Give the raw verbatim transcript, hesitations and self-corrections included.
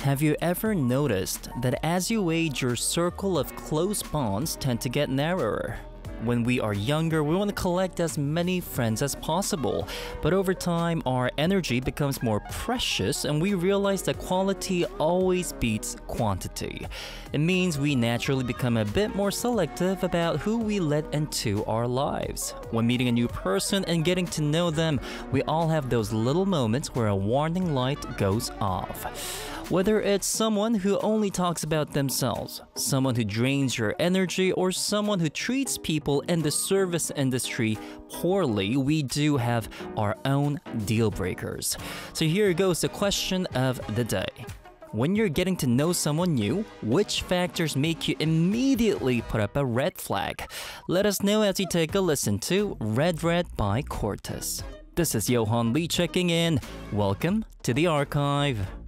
Have you ever noticed that as you age, your circle of close bonds tend to get narrower? When we are younger, we want to collect as many friends as possible, but over time, our energy becomes more precious and we realize that quality always beats quantity. It means we naturally become a bit more selective about who we let into our lives. When meeting a new person and getting to know them, we all have those little moments where a warning light goes off. Whether it's someone who only talks about themselves, someone who drains your energy, or someone who treats people in the service industry poorly, we do have our own deal breakers. So here goes the question of the day. When you're getting to know someone new, which factors make you immediately put up a red flag? Let us know as you take a listen to Red Red by Cortez. This is Johan Lee checking in. Welcome to the archive.